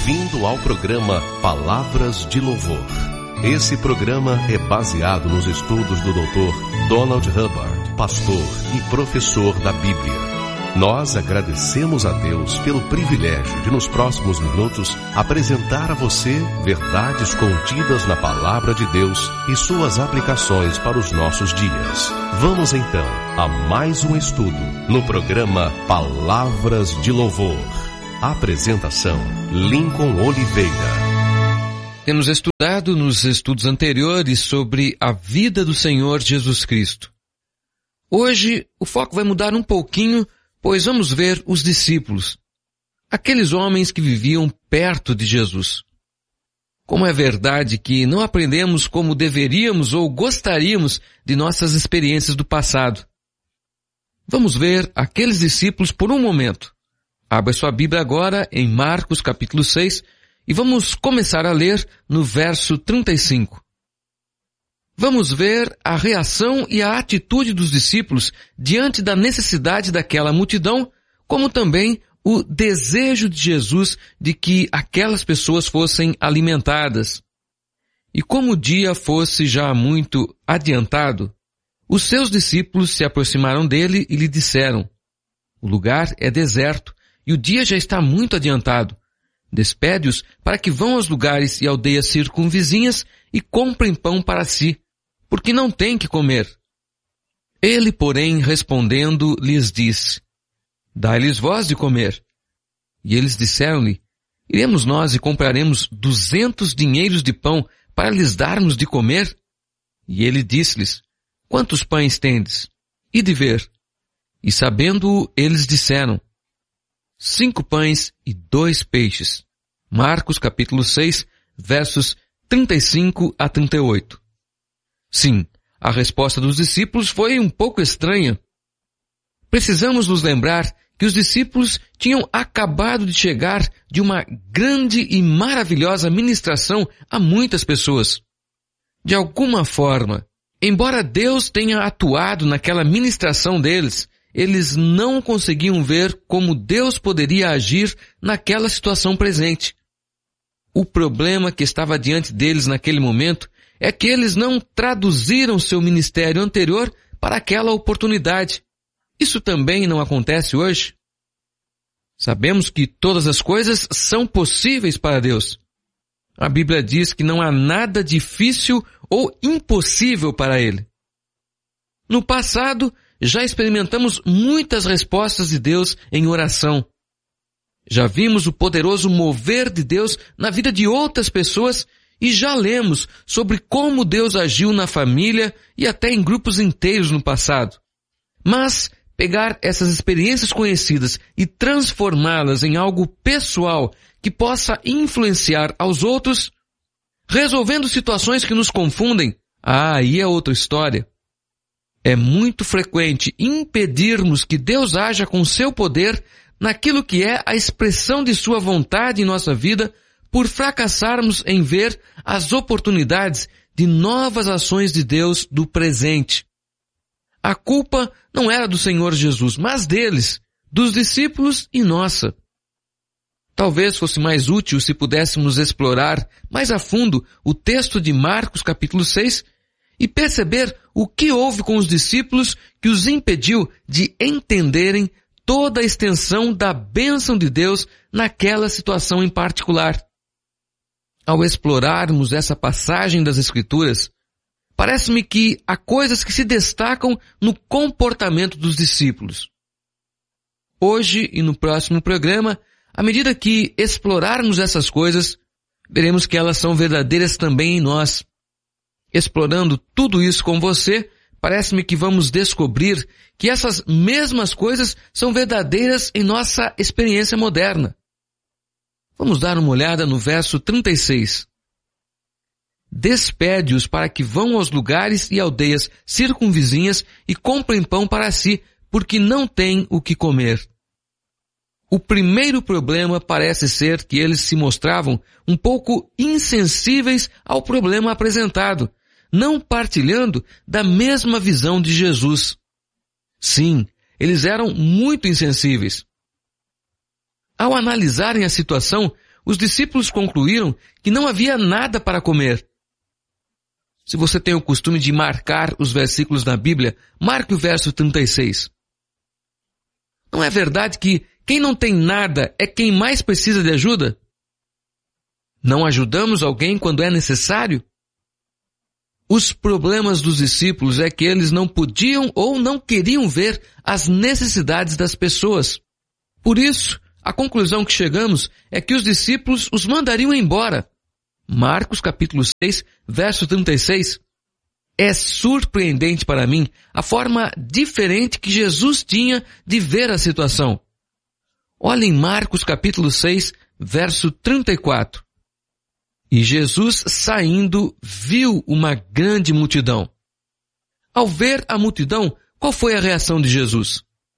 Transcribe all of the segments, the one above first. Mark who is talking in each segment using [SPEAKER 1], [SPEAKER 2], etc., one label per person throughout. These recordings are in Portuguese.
[SPEAKER 1] Bem-vindo ao programa Palavras de Louvor. Esse programa é baseado nos estudos do Dr. Donald Hubbard, pastor e professor da Bíblia. Nós agradecemos a Deus pelo privilégio de, nos próximos minutos, apresentar a você verdades contidas na Palavra de Deus e suas aplicações para os nossos dias. Vamos então a mais um estudo no programa Palavras de Louvor. Apresentação: Lincoln Oliveira.
[SPEAKER 2] Temos estudado nos estudos anteriores sobre a vida do Senhor Jesus Cristo. Hoje o foco vai mudar um pouquinho, pois vamos ver os discípulos, aqueles homens que viviam perto de Jesus. Como é verdade que não aprendemos como deveríamos ou gostaríamos de nossas experiências do passado. Vamos ver aqueles discípulos por um momento. Abra sua Bíblia agora em Marcos capítulo 6 e vamos começar a ler no verso 35. Vamos ver a reação e a atitude dos discípulos diante da necessidade daquela multidão, como também o desejo de Jesus de que aquelas pessoas fossem alimentadas. E como o dia fosse já muito adiantado, os seus discípulos se aproximaram dele e lhe disseram: "O lugar é deserto e o dia já está muito adiantado. Despede-os para que vão aos lugares e aldeias circunvizinhas e comprem pão para si, porque não têm que comer." Ele, porém, respondendo, lhes disse: "Dai-lhes vós de comer." E eles disseram-lhe: "Iremos nós e compraremos 200 dinheiros de pão para lhes darmos de comer?" E ele disse-lhes: "Quantos pães tendes? Ide ver." E sabendo-o, eles disseram: 5 pães e 2 peixes. Marcos capítulo 6, versos 35 a 38. Sim, a resposta dos discípulos foi um pouco estranha. Precisamos nos lembrar que os discípulos tinham acabado de chegar de uma grande e maravilhosa ministração a muitas pessoas. De alguma forma, embora Deus tenha atuado naquela ministração deles, eles não conseguiam ver como Deus poderia agir naquela situação presente. O problema que estava diante deles naquele momento é que eles não traduziram seu ministério anterior para aquela oportunidade. Isso também não acontece hoje. Sabemos que todas as coisas são possíveis para Deus. A Bíblia diz que não há nada difícil ou impossível para Ele. No passado, já experimentamos muitas respostas de Deus em oração. Já vimos o poderoso mover de Deus na vida de outras pessoas e já lemos sobre como Deus agiu na família e até em grupos inteiros no passado. Mas pegar essas experiências conhecidas e transformá-las em algo pessoal que possa influenciar aos outros, resolvendo situações que nos confundem, aí é outra história. É muito frequente impedirmos que Deus haja com seu poder naquilo que é a expressão de sua vontade em nossa vida por fracassarmos em ver as oportunidades de novas ações de Deus do presente. A culpa não era do Senhor Jesus, mas deles, dos discípulos e nossa. Talvez fosse mais útil se pudéssemos explorar mais a fundo o texto de Marcos capítulo 6 e perceber o que houve com os discípulos que os impediu de entenderem toda a extensão da bênção de Deus naquela situação em particular. Ao explorarmos essa passagem das Escrituras, parece-me que há coisas que se destacam no comportamento dos discípulos. Hoje e no próximo programa, à medida que explorarmos essas coisas, veremos que elas são verdadeiras também em nós. Explorando tudo isso com você, parece-me que vamos descobrir que essas mesmas coisas são verdadeiras em nossa experiência moderna. Vamos dar uma olhada no verso 36. Despede-os para que vão aos lugares e aldeias circunvizinhas e comprem pão para si, porque não têm o que comer. O primeiro problema parece ser que eles se mostravam um pouco insensíveis ao problema apresentado, não partilhando da mesma visão de Jesus. Sim, eles eram muito insensíveis. Ao analisarem a situação, os discípulos concluíram que não havia nada para comer. Se você tem o costume de marcar os versículos na Bíblia, marque o verso 36. Não é verdade que quem não tem nada é quem mais precisa de ajuda? Não ajudamos alguém quando é necessário? Os problemas dos discípulos é que eles não podiam ou não queriam ver as necessidades das pessoas. Por isso, a conclusão que chegamos é que os discípulos os mandariam embora. Marcos capítulo 6, verso 36. É surpreendente para mim a forma diferente que Jesus tinha de ver a situação. Olha em Marcos capítulo 6, verso 34. E Jesus, saindo, viu uma grande multidão. Ao ver a multidão, qual foi a reação de Jesus?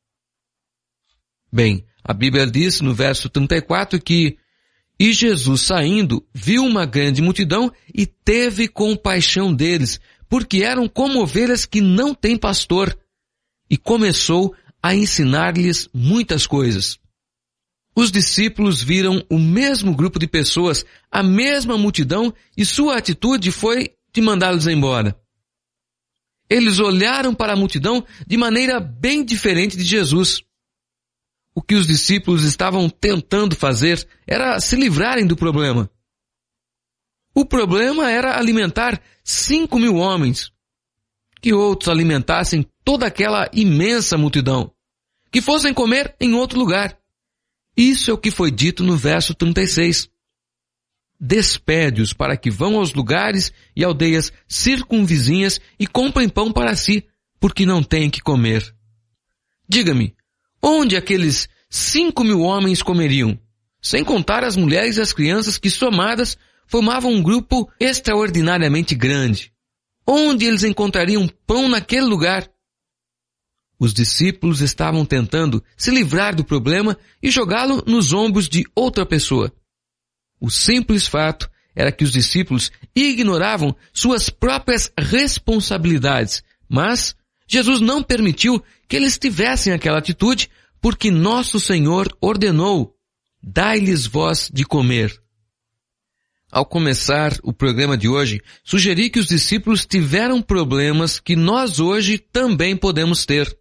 [SPEAKER 2] Bem, a Bíblia diz no verso 34 que e Jesus, saindo, viu uma grande multidão e teve compaixão deles, porque eram como ovelhas que não têm pastor, e começou a ensinar-lhes muitas coisas. Os discípulos viram o mesmo grupo de pessoas, a mesma multidão, e sua atitude foi de mandá-los embora. Eles olharam para a multidão de maneira bem diferente de Jesus. O que os discípulos estavam tentando fazer era se livrarem do problema. O problema era alimentar 5.000 homens. Que outros alimentassem toda aquela imensa multidão. Que fossem comer em outro lugar. Isso é o que foi dito no verso 36. Despede-os para que vão aos lugares e aldeias circunvizinhas e comprem pão para si, porque não têm que comer. Diga-me, onde aqueles 5.000 homens comeriam? Sem contar as mulheres e as crianças que, somadas, formavam um grupo extraordinariamente grande. Onde eles encontrariam pão naquele lugar? Os discípulos estavam tentando se livrar do problema e jogá-lo nos ombros de outra pessoa. O simples fato era que os discípulos ignoravam suas próprias responsabilidades, mas Jesus não permitiu que eles tivessem aquela atitude, porque nosso Senhor ordenou: dai-lhes vós de comer. Ao começar o programa de hoje, sugeri que os discípulos tiveram problemas que nós hoje também podemos ter.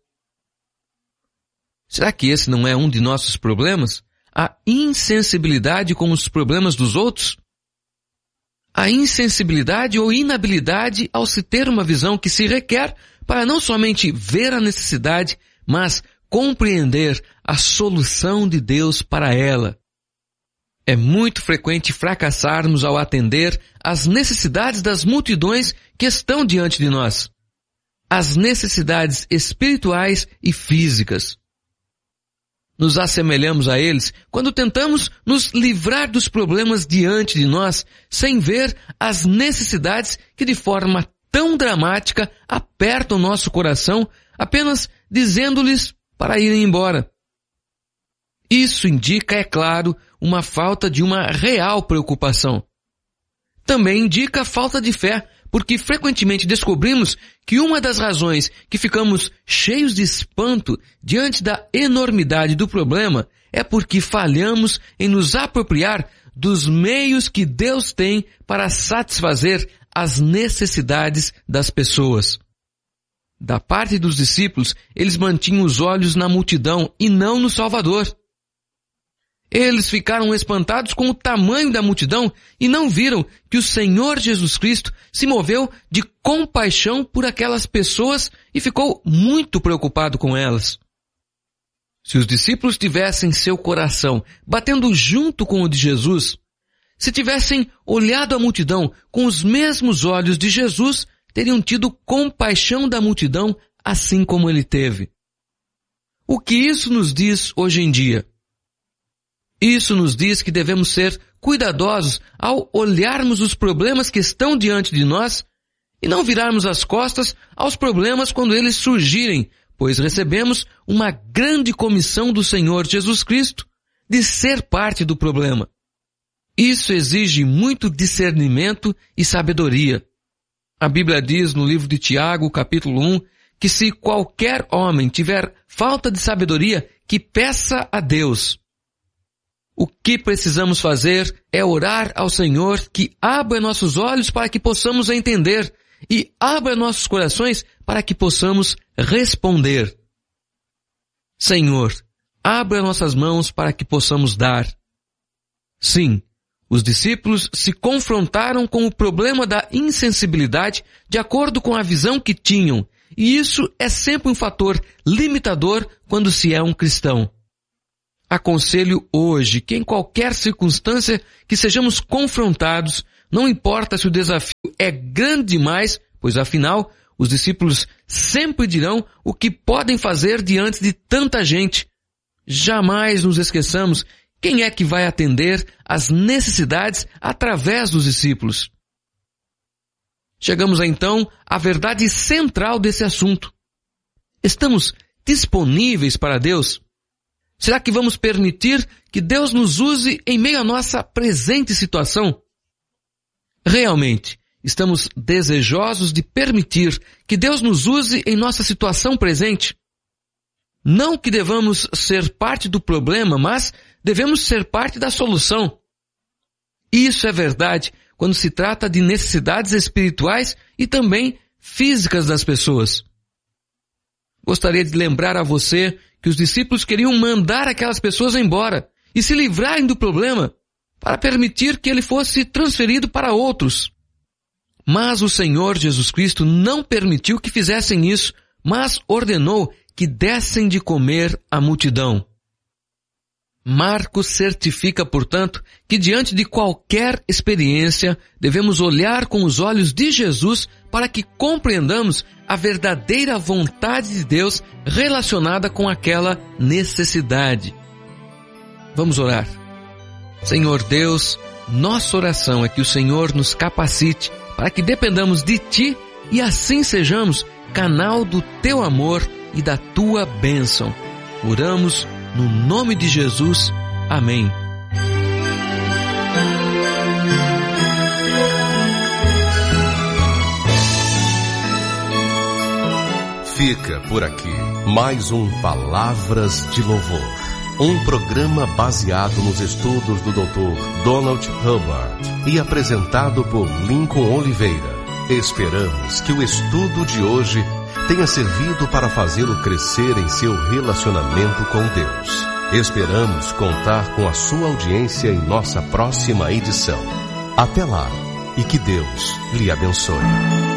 [SPEAKER 2] Será que esse não é um de nossos problemas? A insensibilidade com os problemas dos outros? A insensibilidade ou inabilidade ao se ter uma visão que se requer para não somente ver a necessidade, mas compreender a solução de Deus para ela. É muito frequente fracassarmos ao atender às necessidades das multidões que estão diante de nós. As necessidades espirituais e físicas. Nos assemelhamos a eles quando tentamos nos livrar dos problemas diante de nós, sem ver as necessidades que de forma tão dramática apertam nosso coração, apenas dizendo-lhes para irem embora. Isso indica, é claro, uma falta de uma real preocupação. Também indica falta de fé, porque frequentemente descobrimos que uma das razões que ficamos cheios de espanto diante da enormidade do problema é porque falhamos em nos apropriar dos meios que Deus tem para satisfazer as necessidades das pessoas. Da parte dos discípulos, eles mantinham os olhos na multidão e não no Salvador. Eles ficaram espantados com o tamanho da multidão e não viram que o Senhor Jesus Cristo se moveu de compaixão por aquelas pessoas e ficou muito preocupado com elas. Se os discípulos tivessem seu coração batendo junto com o de Jesus, se tivessem olhado a multidão com os mesmos olhos de Jesus, teriam tido compaixão da multidão assim como ele teve. O que isso nos diz hoje em dia? Isso nos diz que devemos ser cuidadosos ao olharmos os problemas que estão diante de nós e não virarmos as costas aos problemas quando eles surgirem, pois recebemos uma grande comissão do Senhor Jesus Cristo de ser parte do problema. Isso exige muito discernimento e sabedoria. A Bíblia diz no livro de Tiago, capítulo 1, que se qualquer homem tiver falta de sabedoria, que peça a Deus. O que precisamos fazer é orar ao Senhor que abra nossos olhos para que possamos entender e abra nossos corações para que possamos responder. Senhor, abra nossas mãos para que possamos dar. Sim, os discípulos se confrontaram com o problema da insensibilidade de acordo com a visão que tinham, e isso é sempre um fator limitador quando se é um cristão. Aconselho hoje que em qualquer circunstância que sejamos confrontados, não importa se o desafio é grande demais, pois afinal, os discípulos sempre dirão o que podem fazer diante de tanta gente. Jamais nos esqueçamos quem é que vai atender às necessidades através dos discípulos. Chegamos então à verdade central desse assunto. Estamos disponíveis para Deus? Será que vamos permitir que Deus nos use em meio à nossa presente situação? Realmente, estamos desejosos de permitir que Deus nos use em nossa situação presente? Não que devamos ser parte do problema, mas devemos ser parte da solução. Isso é verdade quando se trata de necessidades espirituais e também físicas das pessoas. Gostaria de lembrar a você que os discípulos queriam mandar aquelas pessoas embora e se livrarem do problema para permitir que ele fosse transferido para outros. Mas o Senhor Jesus Cristo não permitiu que fizessem isso, mas ordenou que dessem de comer à multidão. Marcos certifica, portanto, que diante de qualquer experiência, devemos olhar com os olhos de Jesus para que compreendamos a verdadeira vontade de Deus relacionada com aquela necessidade. Vamos orar. Senhor Deus, nossa oração é que o Senhor nos capacite para que dependamos de Ti e assim sejamos canal do Teu amor e da Tua bênção. Oramos no nome de Jesus. Amém.
[SPEAKER 1] Fica por aqui mais um Palavras de Louvor, um programa baseado nos estudos do Dr. Donald Hubbard e apresentado por Lincoln Oliveira. Esperamos que o estudo de hoje tenha servido para fazê-lo crescer em seu relacionamento com Deus. Esperamos contar com a sua audiência em nossa próxima edição. Até lá e que Deus lhe abençoe.